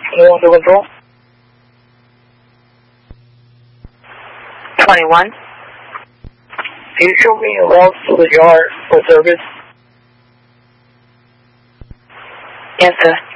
Anyone to control? 21. Can you show me a route to the yard for service? Yes, sir.